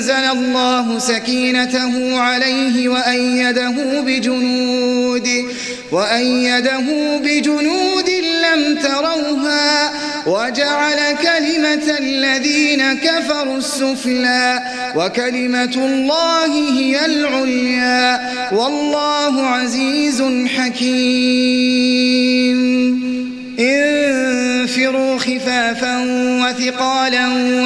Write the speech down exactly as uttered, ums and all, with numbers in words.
أنزل الله سكينته عليه وأيده بجنود وأيده بجنود لم تروها وجعل كلمة الذين كفروا السفلى وكلمة الله هي العليا والله عزيز حكيم. انفروا خفافا وثقالا